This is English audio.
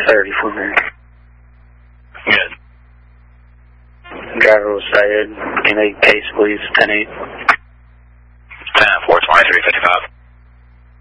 30 for me. Good. Driver was sighted. Can they pace, please? 10-8. 10-4, 2355.